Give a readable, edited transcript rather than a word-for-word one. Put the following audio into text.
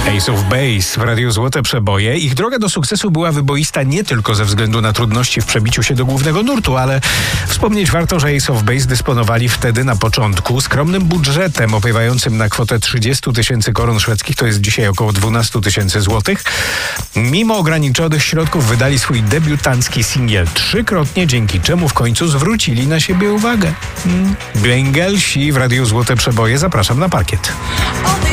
Ace of Base w Radiu Złote Przeboje. Ich droga do sukcesu była wyboista nie tylko ze względu na trudności w przebiciu się do głównego nurtu, ale wspomnieć warto, że Ace of Base dysponowali wtedy na początku skromnym budżetem opiewającym na kwotę 30 000 koron szwedzkich, to jest dzisiaj około 12 000 złotych. Mimo ograniczonych środków wydali swój debiutancki singiel trzykrotnie, dzięki czemu w końcu zwrócili na siebie uwagę. Bengelsi w Radiu Złote Przeboje, zapraszam na parkiet.